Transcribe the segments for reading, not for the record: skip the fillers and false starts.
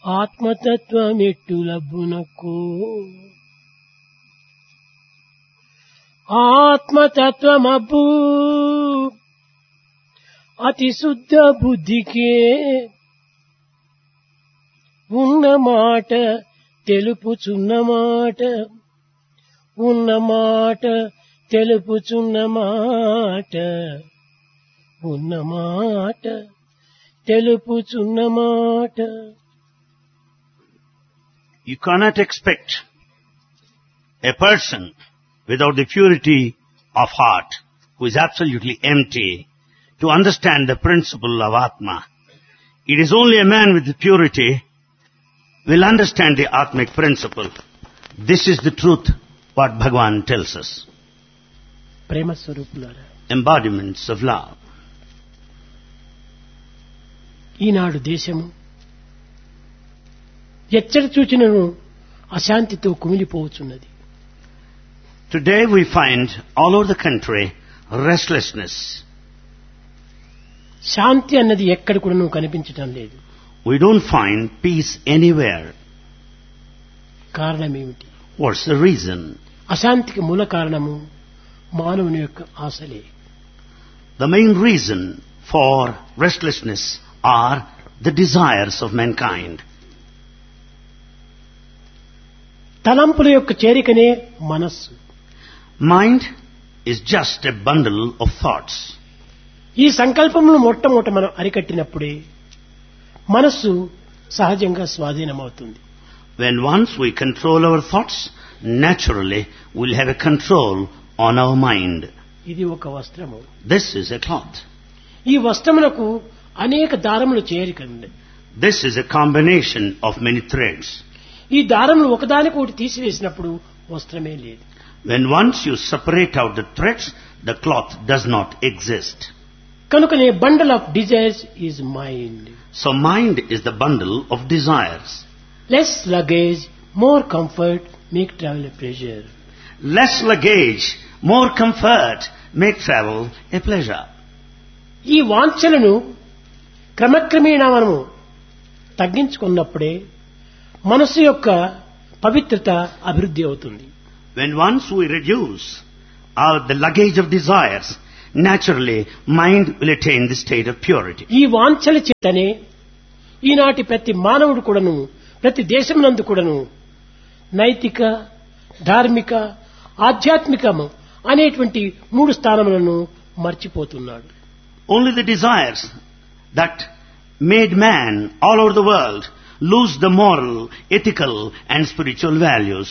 ఆత్మతత్వమెట్టు లబ్బునకు ఆత్మతత్వమబ్బు అతి శుద్ధ బుద్ధికే ఉన్న మాట తెలుపుచున్న మాట ఉన్న మాట తెలుపుచున్న మాట ఉన్న మాట తెలుపుచున్న మాట. You cannot expect a person without the purity of heart, who is absolutely empty, to understand the principle of Atma. It is only a man with the purity will understand the Atmic principle. This is the truth what Bhagavan tells us. ప్రేమ స్వరూపులారా, Embodiments of love. ఈనాడు దేశము ఎచ్చట చూచినను అశాంతితో కుమిలిపోవచ్చున్నది. Today we find all over the country restlessness. శాంతి అన్నది ఎక్కడ కూడా కనిపించటం లేదు. We don't find peace anywhere. కారణం ఏమిటి? What's the reason? అశాంతికి మూల కారణము మానవుని యొక్క ఆశలే. The main reason for restlessness are the desires of mankind. తలంపుల యొక్క చేరికనే మనస్సు. Mind is just a bundle of thoughts. ఈ సంకల్పమును మొట్టమొదట మనం అరికట్టినప్పుడే మనస్సు సహజంగా స్వాధీనమవుతుంది. When once we control our thoughts, naturally we'll have a control on our mind. ఇది ఒక వస్త్రము. This is a cloth. ఈ వస్త్రములకు అనేక దారములు చేరిక ఉంది. This is a combination of many threads. ఈ దారములు ఒకదానికి ఒకటి తీసివేసినప్పుడు వస్త్రమే లేదు. When once you separate out the threads, the cloth does not exist. కనుకనే bundle of desires is mind. So mind is the bundle of desires. Less luggage, more comfort, make travel a pleasure. Less luggage, more comfort, make travel a pleasure. ఈ వాంఛలను క్రమక్రమేణా మనము తగ్గించుకున్నప్పుడే మనస్సు యొక్క పవిత్రత అభివృద్ధి అవుతుంది. When once we reduce the luggage of desires, naturally mind will attain the state of purity. ఈ వాంఛల చేతనే ఈనాటి ప్రతి మానవుడు కూడాను, ప్రతి దేశమునందు కూడాను నైతిక, ధార్మిక, ఆధ్యాత్మికము అనేటువంటి మూడు స్థానములను మర్చిపోతున్నాడు. Only the desires that made man all over the world lose the moral, ethical and spiritual values.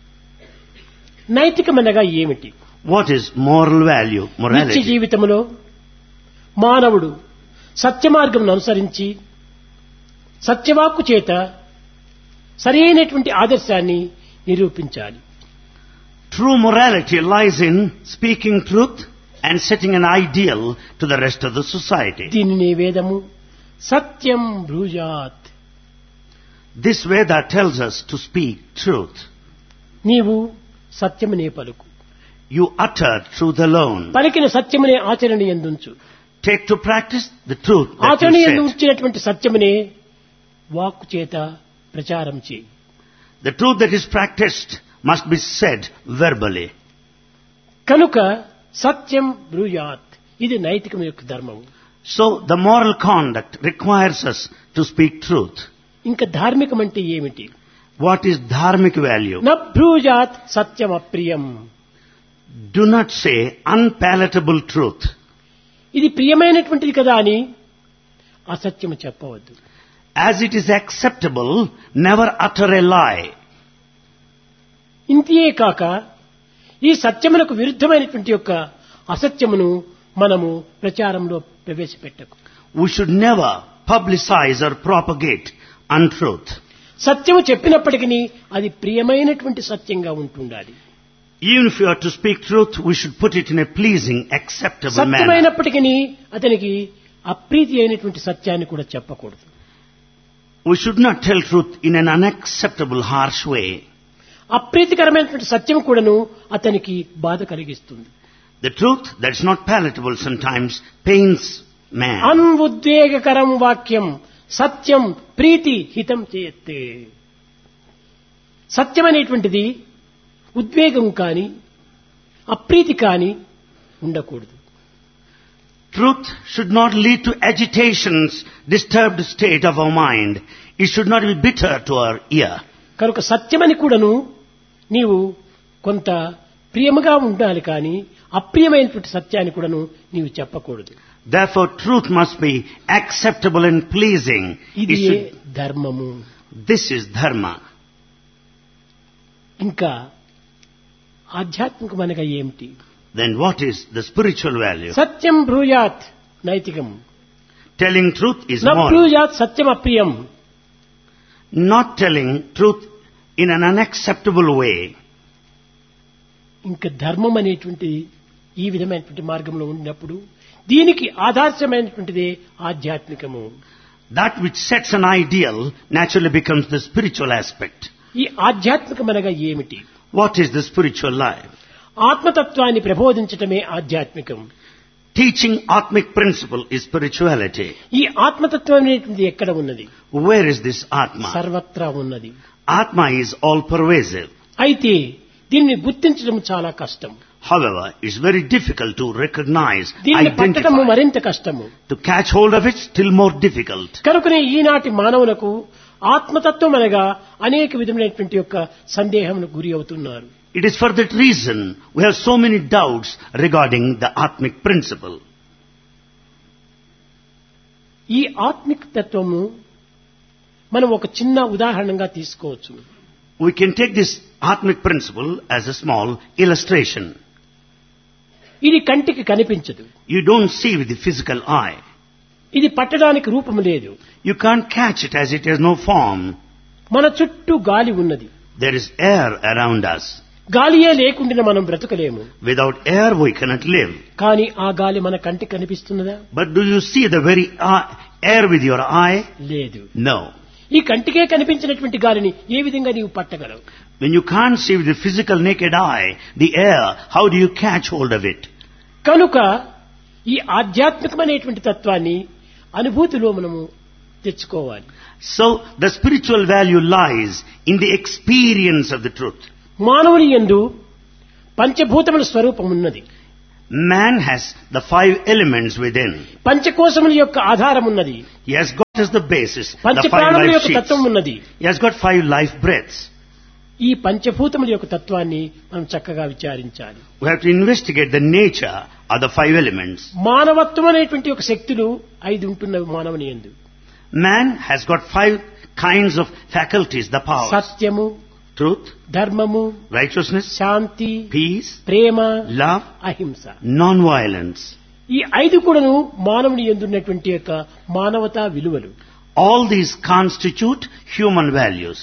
నైతికమనగా ఏమిటి? What is moral value, నిత్య morality? జీవితంలో మానవుడు సత్య మార్గమును అనుసరించి సత్యవాక్కు చేత సరైనటువంటి ఆదర్శాన్ని నిరూపించాలి. True morality lies in speaking truth and setting an ideal to the rest of the society. దీనిని వేదము సత్యం బ్రూజాత్. This Veda tells us to speak truth. నీవు సత్యమునే పలుకు. You utter truth alone. పలికిన సత్యమునే ఆచరణ యందుంచు. Take to practice the truth that ఆచరణ you యందు said. ఉంచినటువంటి సత్యమునే వాక్కు చేత ప్రచారం చేయి. The truth that is practiced must be said verbally. కనుక సత్యం బ్రూయాత్, ఇది నైతికం యొక్క ధర్మము. So the moral conduct requires us to speak truth. ఇంకా ధార్మికం అంటే ఏమిటి? What is dharmic value? న బ్రూజాత్ సత్యం అప్రియం. Do not say unpalatable truth. ఇది ప్రియమైనటువంటిది కదా అని అసత్యము చెప్పవద్దు. As it is acceptable, never utter a lie. ఇంతే కాక ఈ సత్యమునకు విరుద్ధమైనటువంటి యొక్క అసత్యమును మనము ప్రచారంలో ప్రవేశపెట్టకు. We should never publicize or propagate untruth. సత్యము చెప్పినప్పటికీ అది ప్రియమైనటువంటి సత్యంగా ఉంటుండాలి. Even if you are to speak truth, we should put it in a pleasing, acceptable manner. సత్యమైనప్పటికీ అతనికి అప్రీతి అయినటువంటి సత్యాన్ని కూడా చెప్పకూడదు. We should not tell truth in an unacceptable, harsh way. అప్రీతికరమైనటువంటి సత్యం కూడాను అతనికి బాధ కలిగిస్తుంది. The truth that is not palatable sometimes pains man. అనుద్వేగకరం వాక్యం సత్యం ప్రీతి హితం చేయత్తే. సత్యం అనేటువంటిది ఉద్వేగం కాని అప్రీతి కాని ఉండకూడదు. Truth should not lead to agitations, disturbed state of our mind. It should not be bitter to our ear. కనుక సత్యమని కూడాను నీవు కొంత ప్రియముగా ఉండాలి కానీ అప్రియమైనటువంటి సత్యాన్ని కూడాను నీవు చెప్పకూడదు. Therefore, truth must be acceptable and pleasing. ఇది ధర్మము. This is dharma. ఇంకా ఆధ్యాత్మికమనగా ఏమిటి? Then what is the spiritual value? Satyam బ్రూయాత్ నైతికం. Telling truth is న moral. బ్రూయాత్ Satyam అప్రియం. Not telling truth in an unacceptable way. ఇంకా ధర్మం అనేటువంటి ఈ విధమైనటువంటి మార్గంలో ఉన్నప్పుడు దీనికి ఆదర్శమైనటువంటిదే ఆధ్యాత్మికము. That which sets an ideal naturally becomes the spiritual aspect. ఈ ఆధ్యాత్మికమనగా ఏమిటి? What is the spiritual life? ఆత్మతత్వాన్ని ప్రబోధించటమే ఆధ్యాత్మికం. Teaching Atmic principle is spirituality. ఈ ఆత్మతత్వం అనేటువంటిది ఎక్కడ ఉన్నది? Where is this Atma? సర్వత్రా ఉన్నది. Atma is all pervasive. అయితే దీన్ని గుర్తించడం చాలా కష్టం. However, it's very difficult to recognize, దీన్ని పట్టడము identify. మరింత కష్టము. To catch hold of it, still more difficult. కనుకనే ఈనాటి మానవులకు ఆత్మతత్వం అనగా అనేక విధమైనటువంటి యొక్క సందేహములకు గురి అవుతున్నారు. It is for that reason we have so many doubts regarding the Atmic principle. ఈ ఆత్మిక తత్వము మనం ఒక చిన్న ఉదాహరణగా తీసుకోవచ్చు. We can take this Atmic principle as a small illustration. ఇది కంటికి కనిపించదు. You don't see with the physical eye. ఇది పట్టడానికి రూపము లేదు. You can't catch it as it has no form. మన చుట్టూ గాలి ఉన్నది. There is air around us. గాలియే లేకుండా మనం బ్రతకలేము. Without air we cannot live. కానీ ఆ గాలి మన కంటికి కనిపిస్తున్నదా? But do you see the very air with your eye? లేదు. No. ఈ కంటికే కనిపించినటువంటి గాలిని ఏ విధంగా నీవు పట్టగలవు? When you can't see with the physical naked eye the air, how do you catch hold of it? కనుక ఈ ఆధ్యాత్మికమైనటువంటి తత్వాన్ని అనుభూతిలో మనము తెచ్చుకోవాలి. So the spiritual value lies in the experience of the truth. మానవుని యందు పంచభూతముల స్వరూపం ఉన్నది. Man has the 5 elements within. పంచకోశముల యొక్క ఆధారం ఉన్నది. He has got as the basis the 5 పంచప్రాణముల life యొక్క sheets. తత్వం ఉన్నది. He has got 5 life breaths. ఈ పంచభూతముల యొక్క తత్వాన్ని మనం చక్కగా విచారించాలి. We have to investigate the nature of the 5 elements. మానవత్వం అనేటువంటి ఒక శక్తులు 5 ఉంటున్నవి మానవుని యందు. Man has got 5 kinds of faculties, the powers. సత్యము, Truth, ధర్మము, righteousness, శాంతి, peace, ప్రేమ, love, అహింస. non-violence. ఈ 5 కూడాను మానవుని యందు ఉన్నటువంటి యొక్క మానవతా విలువలు. All these constitute human values.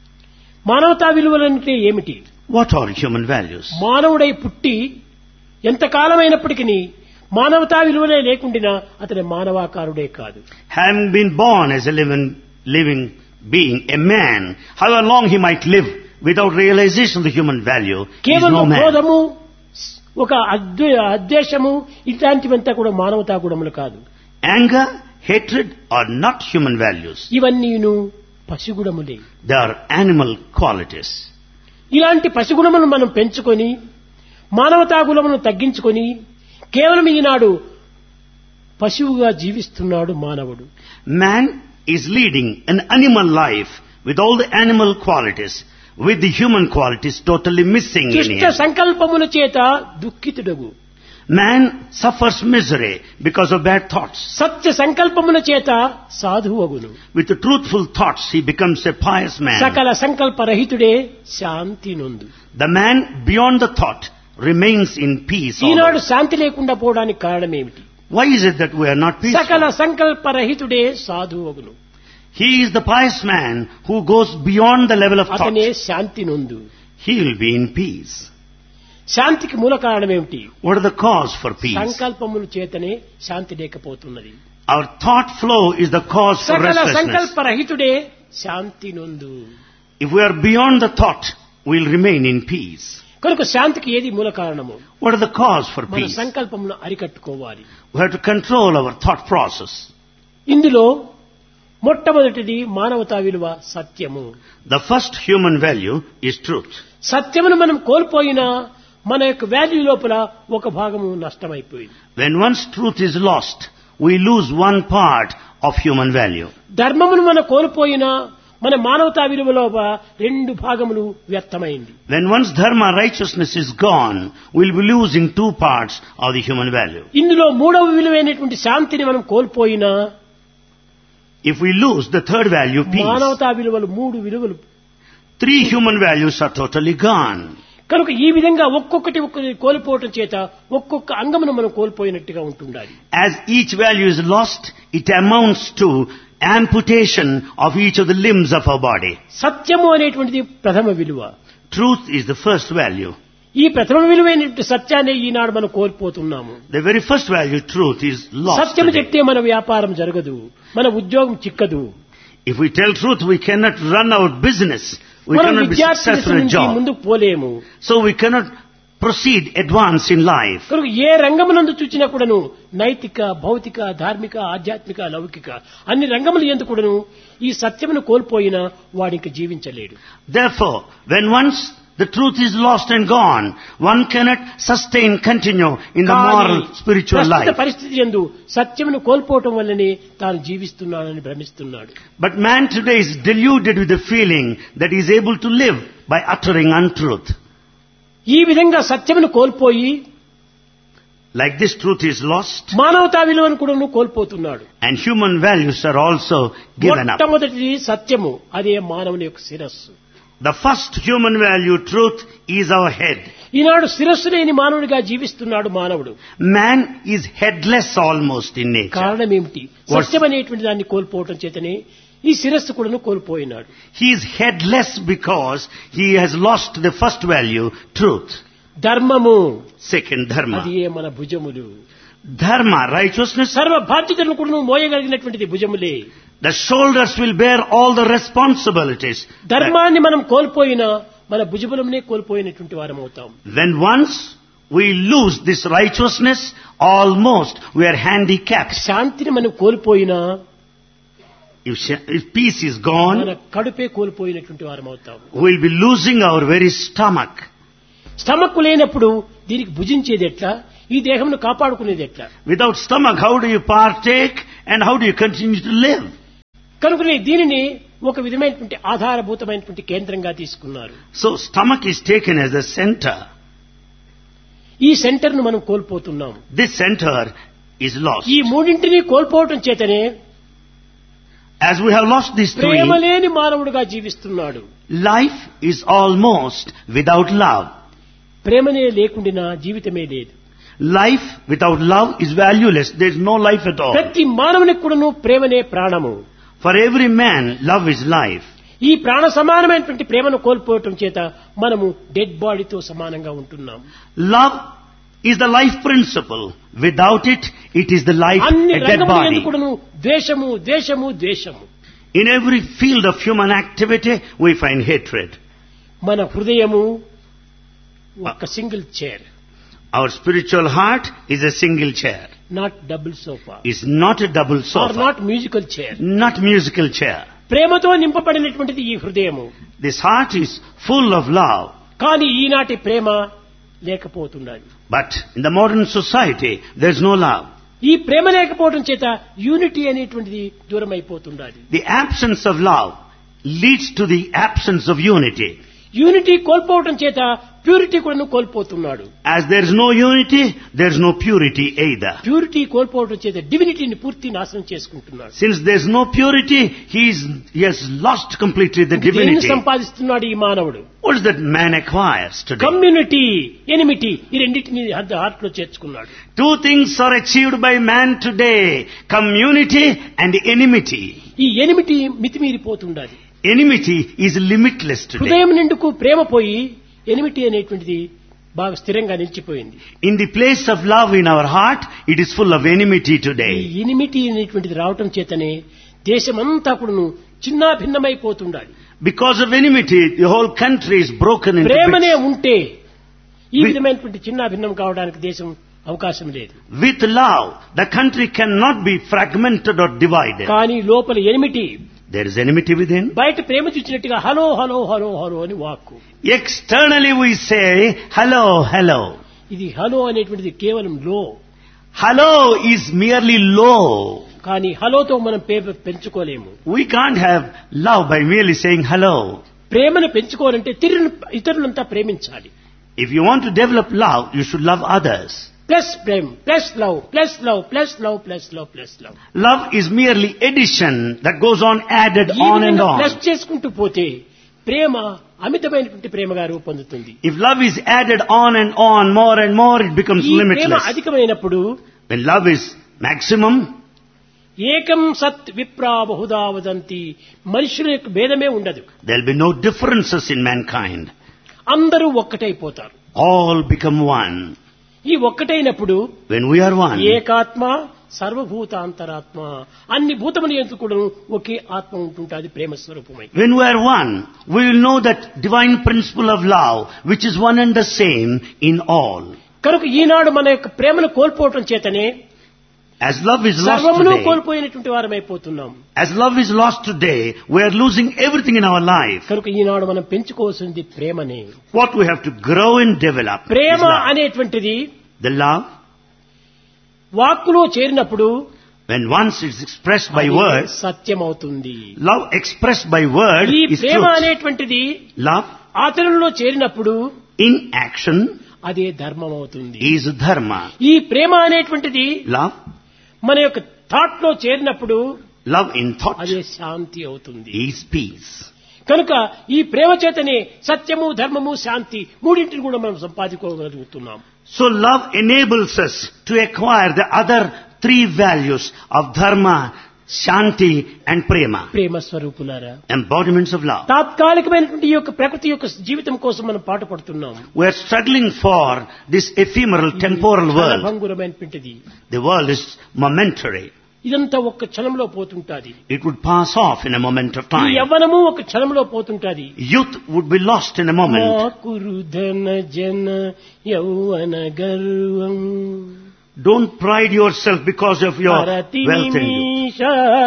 మానవతా విలువలు అంటే ఏమిటి? What are human values? మానవుడై పుట్టి ఎంతకాలమైనప్పటికీ మానవతా విలువలే లేకుండా అతని మానవాకారుడే కాదు. Having been born as a living being, a man, however long he might live without realization of the human value, he is కేవలం no man. క్రోధము, ఒక అద్వేషము ఇట్లాంటివంతా కూడా మానవతా గుణములు కాదు. Anger, hatred are not human values. ఇవన్నీను పశుగుణములే. They are animal qualities. ఇలాంటి పశుగుణములను మనం పెంచుకొని మానవతా గుణములను తగ్గించుకొని కేవలం ఈనాడు పశువుగా జీవిస్తున్నాడు మానవుడు. Man is leading an animal life with all the animal qualities, with the human qualities totally missing in దుష్ట him. సంకల్పముల చేత దుఃఖితుడగు. Man suffers misery because of bad thoughts. సత్య సంకల్పముల చేత సాధువగును. With the truthful thoughts, he becomes a pious man. సకల సంకల్పరహితుడే శాంతి నొందు. The man beyond the thought remains in peace. Eenadu always. శాంతి లేకుండా పోవడానికి కారణం ఏమిటి? Why is it that we are not సకల peaceful? సంకల్పరహితుడే సాధువగును. He is the pious man who goes beyond the level of thought. అతనే శాంతి నొందు. He will be in peace. శాంతికి మూల కారణం ఏమిటి? What are the cause for peace? సంకల్పముల చేతనే శాంతి లేకపోతున్నది. Our thought flow is the cause for సకల restlessness. సంకల్పరహితుడే Shanti నొందు. If we are beyond the thought, we will remain in peace. కనుక శాంతికి ఏది మూల కారణము? What are the cause for మన peace? సంకల్పమును అరికట్టుకోవాలి. We have to control our thought process. ఇందులో మొట్టమొదటిది మానవతా విలువ సత్యము. The first human value is truth. సత్యమును మనం కోల్పోయినా మన యొక్క వాల్యూ లోపల ఒక భాగము నష్టమైపోయింది. When once truth is lost, we lose one part of human value. ధర్మమును మనం కోల్పోయినా మన మానవతా విలువ లోపల రెండు భాగములు వ్యర్థమైంది. When once dharma, righteousness is gone, we'll be losing two parts of the human value. ఇందులో మూడవ విలువైనటువంటి శాంతిని మనం కోల్పోయినా If we lose the third value, peace, మానవతా విలువలు మూడు విలువలు. three human values are totally gone. కనుక ఈ విధంగా ఒక్కొక్కటి కోల్పోవటం చేత ఒక్కొక్క అంగమును మనం కోల్పోయినట్టుగా ఉంటుండాలి. As each value is lost, it amounts to amputation of each of the limbs of our body. సత్యము అనేటువంటిది ప్రథమ విలువ. Truth is the first value. ఈ ప్రథమ విలువైనటువంటి సత్యాన్ని ఈనాడు మనం కోల్పోతున్నాము. The very first value, truth, is lost సత్యము today. చెప్తే మన వ్యాపారం జరగదు, మన ఉద్యోగం చిక్కదు. If we tell truth, we cannot run our business. We మనం cannot be విద్యార్థి successful in a నుంచి job. ముందుకు పోలేము. So we cannot proceed, advance in life. కనుక ఏ రంగమునందు చూచినా కూడాను నైతిక, భౌతిక, ధార్మిక, ఆధ్యాత్మిక, లౌకిక అన్ని రంగములు యందు కూడాను ఈ సత్యమును కోల్పోయినా వాడికి జీవించలేడు. Therefore, when once the truth is lost and gone, one cannot sustain, continue in the moral, spiritual ప్రస్తుత life. పరిస్థితి యందు సత్యమును కోల్పోవటం వల్లనే తాను జీవిస్తున్నానని భ్రమిస్తున్నాడు. But man today is deluded with the feeling that he is able to live by uttering untruth. ఈ విధంగా సత్యమును కోల్పోయి Like this, truth is lost, మానవతా విలువను కూడా కోల్పోతున్నాడు. and human values are also given up. మొట్టమొదటిది సత్యము, అదే మానవుని యొక్క శిరస్సు. The first human value, truth, is our head. ఈనాడు శిరస్సు లేని మానవుడిగా జీవిస్తున్నాడు మానవుడు. Man is headless almost in nature. కారణం ఏమిటి? సత్యం అనేటువంటి దాన్ని కోల్పోవటం చేతనే ఈ శిరస్సు కూడా కోల్పోయినాడు. He is headless because he has lost the first value, truth. ధర్మము, Second, dharma. అది ఏ మన భుజములు. Dharma, righteousness, సర్వ బాధ్యతలను కూడా మోయగలిగినటువంటిది భుజములే. the shoulders will bear all the responsibilities. ధర్మాన్ని మనం కోల్పోయినా మన భుజములనే కోల్పోయినటువంటి వారం అవుతాం. When once we lose this righteousness, almost we are handicapped. శాంతిని మనం కోల్పోయినా If peace is gone, మన కడుపే కోల్పోయినటువంటి వారం అవుతాం. we will be losing our very stomach. Stomach లేనప్పుడు దీనికి భుజించేది ఎట్లా, ఈ దేహంను కాపాడుకునేది ఎట్లా? Without stomach, how do you partake and how do you continue to live? కనుకనే దీనిని ఒక విధమైనటువంటి ఆధారభూతమైనటువంటి కేంద్రంగా తీసుకున్నారు. So stomach is taken as the center. ఈ సెంటర్ ను మనం కోల్పోతున్నాం. This center is lost. ఈ మూడింటిని కోల్పోవటం చేతనే As we have lost these three, ప్రేమ లేని మానవుడిగా జీవిస్తున్నాడు. life is almost without love. ప్రేమనే లేకుండా జీవితమే లేదు. Life without love is valueless. There is no life at all. ప్రతి మానవునికి కూడాను ప్రేమనే ప్రాణము. For every man, love is life. ఈ ప్రాణ సమానమైనటువంటి ప్రేమను కోల్పోవటం చేత మనము డెడ్ బాడీతో సమానంగా ఉంటున్నాం. Love is the life principle. Without it, it is the life, అన్ని a dead రంగముల body. యందు కూడాను ద్వేషము, ద్వేషము, ద్వేషము. In every field of human activity, we find hatred. మన హృదయము ఒక single chair, Our spiritual heart is a single chair. Not double sofa, Is not a double are sofa. Not musical chair. Not musical chair. ప్రేమతో నింపబడినటువంటిది ఈ హృదయము. This heart is full of love. కానీ ఈనాటి ప్రేమ లేకపోతున్నది. But in the modern society, there is no love. ఈ ప్రేమ లేకపోవడం చేత unity అనేటువంటిది దూరం అయిపోతున్నది. The absence of love leads to the absence of unity. Unity కోల్పోవడం చేత ప్యూరిటీ కూడా కోల్పోతున్నాడు. As there is no unity, there is no purity either. Purity కోల్పోవడం చేత డివినిటీని పూర్తి నాశనం చేసుకుంటున్నాడు. Since there is no purity, he has lost completely the దేన్ని divinity. సంపాదిస్తున్నాడు ఈ మానవుడు? What is that man acquires today? Community, enmity, ఈ రెండింటిని హార్ట్ లో చేర్చుకున్నాడు. Two things are achieved by man today: community and enmity. ఈ enmity మితిమీరిపోతుండాలి. Enmity is limitless today. హృదయం నిండుకు ప్రేమ పోయి ఎనిమిటీ అనేటువంటిది బాగా స్థిరంగా నిలిచిపోయింది. In the place of love in our heart, it is full of enmity ఈ today. ఎనిమిటీ అనేటువంటిది రావటం చేతనే దేశమంతా కూడాను చిన్నా భిన్నమైపోతుండాలి. Because of enmity, the whole country is broken into ప్రేమనే bits. ఉంటే ఈ విధమైనటువంటి చిన్నా భిన్నం కావడానికి దేశం అవకాశం లేదు. With love, the country cannot be fragmented or divided. కానీ లోపల enmity, There is enmity within. బయట ప్రేమ చూచినట్టుగా హలో హలో హలో హలో అని వాక్కు. Externally we say, hello, hello. ఇది హలో అనేటువంటిది కేవలం లో. Hello is merely low. కానీ హలోతో మనం పెంచుకోలేము. We can't have love by merely saying hello. ప్రేమను పెంచుకోవాలంటే ఇతరులంతా ప్రేమించాలి. If you want to develop love, you should love others. Plus Prema, plus love, plus love, plus love, plus love, plus love. Love is merely addition that goes on added on and on. Plus చేసుకుంటూ పోతే ప్రేమ అమితమైనటువంటి ప్రేమగా రూపొందుతుంది. If love is added on and on, more and more, it becomes ఈ ప్రేమ limitless. అధికమైనప్పుడు When love is maximum, ఏకం సత్ విప్రా బహుదా వదంతి, మనుషుల యొక్క భేదమే ఉండదు. there will be no differences in mankind. అందరూ ఒక్కటైపోతారు. All become one. ఈ ఒక్కటైనప్పుడు When we are one, ఏకాత్మ సర్వభూతాంతరాత్మ, అన్ని భూతములు ఎందుకు కూడా ఒకే ఆత్మ ఉంటుంటుంది ప్రేమ స్వరూపమై. when we are one, we will know that divine principle of love, which is one and the same in all. కనుక ఈనాడు మన యొక్క ప్రేమను కోల్పోవటం చేతనే As love is lost సర్వమును today, కోల్పోయినటువంటి వారమైపోతున్నాం. as love is lost today, we are losing everything in our life. కనుక ఈనాడు మనం పెంచుకోవాల్సింది ప్రేమనే. What we have to grow and develop is Prema love. అనేటువంటిది The love, వాక్కులో చేరినప్పుడు when once it's expressed by అది words, సత్యం అవుతుంది. love expressed by word ఈ is Prema truth. అనేటువంటిది Love ఆచరణలో చేరినప్పుడు in action అదే ధర్మం అవుతుంది. is dharma. ఈ ప్రేమ అనేటువంటిది Love, మన యొక్క థాట్ లో చేరినప్పుడు love in thought అదే శాంతి అవుతుంది. is peace. కనుక ఈ ప్రేమ చేతనే సత్యము, ధర్మము, శాంతి మూడింటిని కూడా మనం సంపాదించుకోగలుగుతున్నాం. So love enables us to acquire the other three values of dharma, shanti and prema, ప్రేమ స్వరూపులారా, embodiments of love. తాత్కాలికమైనటువంటి ఈ యొక్క ప్రకృతి యొక్క జీవితం కోసం మనం పాటుపడుతున్నాం. We are struggling for this ephemeral temporal world. భంగురమైనటువంటిది. The world is momentary. ఇదంతా ఒక్క క్షణంలో పోతుంటాది. It would pass off in a moment of ఈ time. యవ్వనము ఒక క్షణంలో పోతుంటాది. Youth would be lost in a moment. కురుధన జన యౌవన గర్వం Don't pride yourself because of your హరతి wealth and youth. నిమిష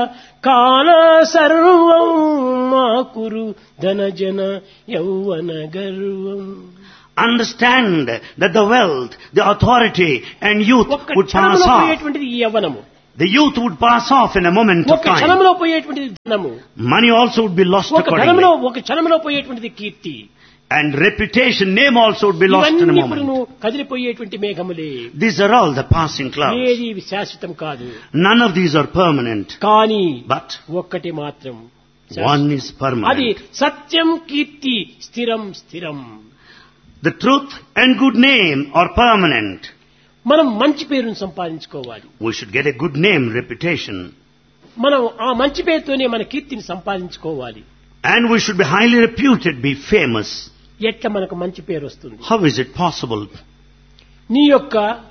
కాల సర్వం మా కురు ధన జన యౌవన గర్వం. Understand that the wealth, the authority and youth ఒక్క would pass క్షణంలో off. పోయేటువంటిది ఈ యవ్వనము. The youth would pass off in a moment of ఒక time. క్షణంలో పోయేటువంటిది ధనము. Money also would be lost ఒక accordingly. క్షణంలో పోయేటువంటిది కీర్తి. And reputation, name also would be lost in a ఇవన్నీ ఇప్పుడు moment. కదిలిపోయేటువంటి మేఘములే. These are all the passing clouds. ఏది శాశ్వతం కాదు. None of these are permanent. కానీ But ఒక్కటి మాత్రం one is అది permanent. సత్యం, కీర్తి, స్థిరం స్థిరం. The truth and good name are permanent. మనం మంచి పేరును సంపాదించుకోవాలి. We should get a good name, reputation. మనం ఆ మంచి పేరుతోనే మన కీర్తిని సంపాదించుకోవాలి. And we should be highly reputed, be famous. ఎట్లా మనకు మంచి పేరు వస్తుంది? How is it possible? నీ యొక్క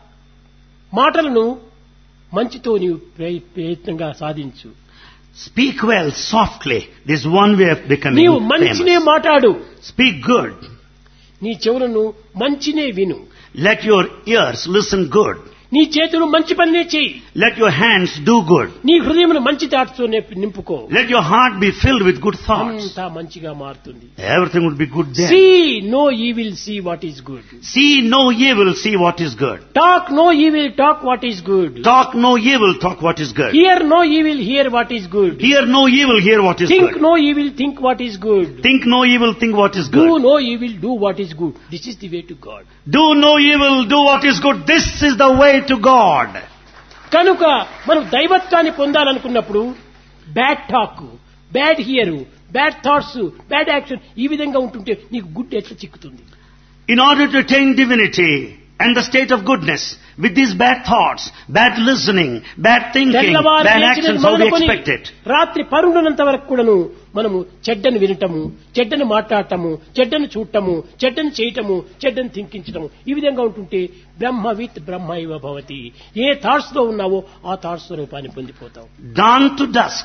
మాటలను మంచితో నీవు ప్రయత్నంగా సాధించు. Speak well, softly. This is one way of becoming నీవు మంచినే famous. మాట్లాడు. Speak good. నీ చెవులను మంచినే విను. Let your ears listen good. నీ చేతులు మంచి పనినే చెయ్యి. Let your hands do good. నీ హృదయమును మంచి తాటుతో నింపుకో. Let your heart be filled with good thoughts. అంతా మంచిగా మారుతుంది. Everything would be good there. See no evil, see what is good. See no evil, see what is good. Talk no evil, talk what is good. Talk no evil, talk what is good. Hear no evil, hear what is good. Hear no evil, hear what is Think good. no evil, think what is good. Think no evil, think what is Do good. no evil, do what is good. This is the way to God. Do no evil, do what is good. This is the way to God. కనుక మనం దైవత్వాన్ని పొందాలనుకున్నప్పుడు bad talk, bad here, bad thoughts, bad action ఈ విధంగా ఉంటుంటే నీకు good ఎట్లా చిక్కుతుంది? In order to attain divinity and the state of goodness, with these bad thoughts, bad listening, bad thinking, bad actions, how we expect it? రాత్రి పరుండునంత వరకు కూడాను మనము చెడ్డను వినటము, చెడ్డను మాట్లాడటము, చెడ్డను చూడటము, చెడ్డను చేయటము, చెడ్డను థింకించటము ఈ విధంగా ఉంటుంటే బ్రహ్మవిత్ బ్రహ్మ ఇవ భవతి. ఏ థాట్స్ లో ఉన్నావో ఆ థాట్స్ స్వరూపాన్ని పొందిపోతావు. Dawn to dusk,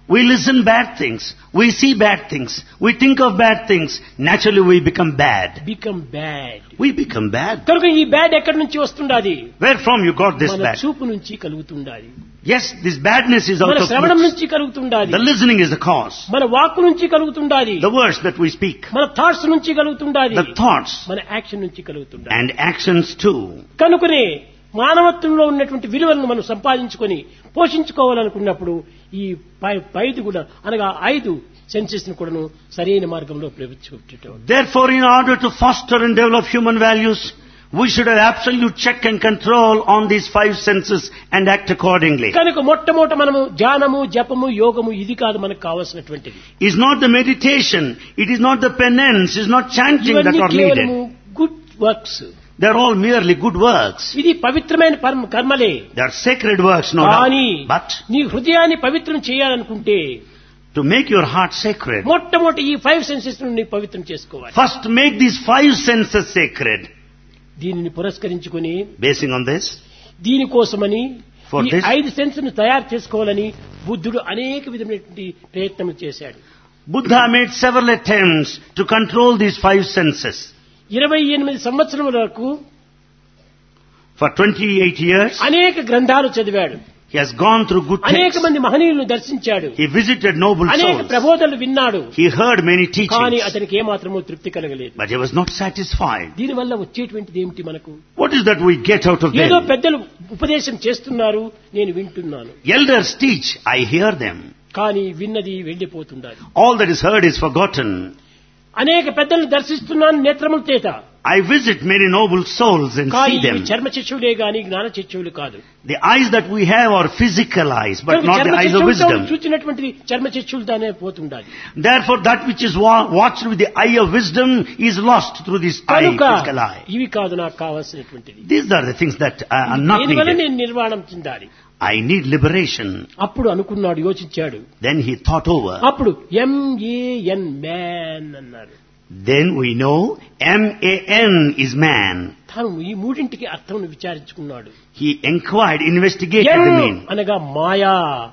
We listen bad things. We see bad things. We think of bad things. Naturally we become bad. Become bad. We become bad. కనుక ఈ బ్యాడ్ ఎక్కడి నుంచి వస్తుండాది? Where from you got this మన bad? చూపు నుంచి కలుగుతుండాది. Yes, this badness is out మన of శ్రవణం looks. నుంచి కలుగుతుండాది. The listening is the cause. మన వాక్కు నుంచి కలుగుతుండాది. The words that we speak. మన థాట్స్ నుంచి కలుగుతుండాది. The thoughts మన యాక్షన్ నుంచి కలుగుతుండాది. and actions too. కనుకనే మానవత్వంలో ఉన్నటువంటి విలువలను మనం సంపాదించుకొని పోషించుకోవాలనుకున్నప్పుడు ఈ పైది కూడా అనగా 5 సెన్సెస్ ను కూడాను సరైన మార్గంలో ప్రవేశపెట్టడం. Therefore, in order to foster and develop human values, we should have absolute check and control on these 5 senses and act accordingly. కనుక మొట్టమొదట మనము ధ్యానము, జపము, యోగము ఇది కాదు మనకు కావాల్సినటువంటిది. Is not the meditation, it is not the penance, it is not chanting that ఇవన్నీ are కేవలము needed. Good works. They are all merely good works. ఇది పవిత్రమైన కర్మలే. They are sacred works, no కానీ doubt. But నీ హృదయాన్ని పవిత్రం చేయాలనుకుంటే to make your heart sacred, మొట్టమొదటి ఈ 5 సెన్సెస్ ను పవిత్రం చేసుకోవాలి. first make these 5 senses sacred. దీనిని పురస్కరించుకొని Basing on this, దీనికోసమని For ఈ this- 5 సెన్స్ ను తయారు చేసుకోవాలని బుద్ధుడు అనేక విధమైనటువంటి ప్రయత్నం చేశాడు. Buddha made several attempts to control these 5 senses. 28 సంవత్సరముల వరకు For 28 years, అనేక గ్రంథాలు చదివాడు. he has gone through good అనేక texts. మంది మహనీయులను దర్శించాడు. He visited noble అనేక souls. ప్రబోధనలు విన్నాడు. He heard many కానీ teachings, అతనికి ఏమాత్రమూ తృప్తి కలగలేదు. but he was not satisfied. దీనివల్ల వచ్చేటువంటిది ఏమిటి మనకు? What is that we get out of ఏదో them? పెద్దలు ఉపదేశం చేస్తున్నారు, నేను వింటున్నాను. Elders teach, I hear them. కానీ విన్నది వెళ్లిపోతుండాలి. All that is heard is forgotten. అనేక పెద్దలను దర్శిస్తున్నాను నేత్రముల చేత. I visit many noble souls and కానీ see ఇవి them. చర్మ చక్షువులే గాని జ్ఞాన చక్షువులు కాదు. The eyes that we have are physical eyes, but కనుక not the చర్మ eyes of చక్షువులతో wisdom. చూచినటువంటిది చర్మ చక్షువులతోనే పోతుండాలి. Therefore, that which is watched with the eye of wisdom is lost through this eye, కనుక physical eye. ఇవి కాదు నాకు కావాల్సినటువంటిది. These are the things that are not దీనివల్ల needed. నేను నిర్వాణం చెందాలి. I need liberation. అప్పుడు అనుకున్నాడు, యోచించాడు. Then he thought over. అప్పుడు MAN మ్యాన్ అన్నాడు. Then we know MAN is man. తాను ఈ మూడింటికి అర్థం విచారించుకున్నాడు. He inquired, investigated the meaning. అనగా మాయా.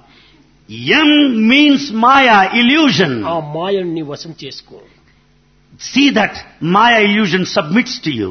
M means Maya, illusion. ఆ మాయని వశం చేసుకో. See that Maya illusion submits to you.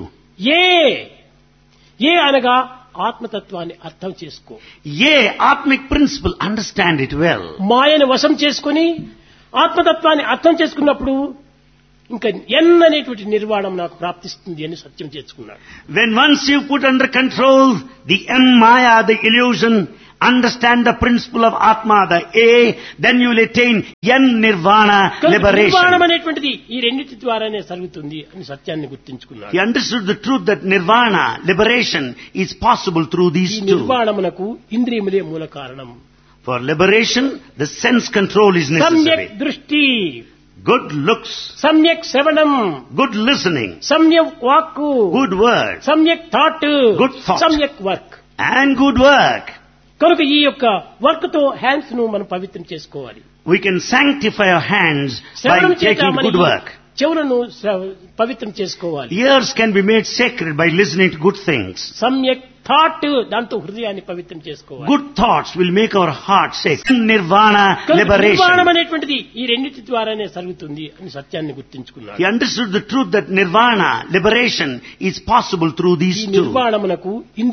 ఏ అనగా ఆత్మతత్వాన్ని అర్థం చేసుకో. Atmic principle, understand it well. మాయను వశం చేసుకుని ఆత్మతత్వాన్ని అర్థం చేసుకున్నప్పుడు ఇంకా అనేటువంటి నిర్వాణం నాకు ప్రాప్తిస్తుంది అని సత్యం చేసుకున్నాడు. When once you put under control the Maya, the illusion, understand the principle of Atma, the then you will attain Nirvana, నిర్వాణం liberation. అనేటువంటిది ఈ రెండింటి ద్వారానే జరుగుతుంది అని సత్యాన్ని గుర్తించుకున్నాడు. He understood the truth that Nirvana, liberation, is possible through ఈ these two. నిర్వాణమునకు ఇంద్రియములే మూల కారణం. For liberation, the sense control is సమ్యక్ necessary. దృష్టి, Good looks, సమ్యక్ శ్రవణం, good listening, సమ్యక్ వాక్కు, good words, సమ్యక్ థాట్, Good thought. సమ్యక్ వర్క్. and good work. కనుక ఈ యొక్క వర్క్ తో హ్యాండ్స్ ను మనం పవిత్రం చేసుకోవాలి. We can sanctify our hands by శ్రవణం చేత taking మన good work. చెవులను పవిత్రం చేసుకోవాలి. Ears can be made sacred by listening to good things. సమ్యక్ థాట్, దాంతో హృదయాన్ని పవిత్రం చేసుకోవాలి. Good thoughts will make our heart sacred. Nirvana, నిర్వాణం liberation. అనేటువంటిది ఈ రెండింటి ద్వారానే జరుగుతుంది అని సత్యాన్ని గుర్తించుకున్నాడు. He understood the truth that Nirvana, liberation, is possible through ఈ these two. నిర్వాణమునకు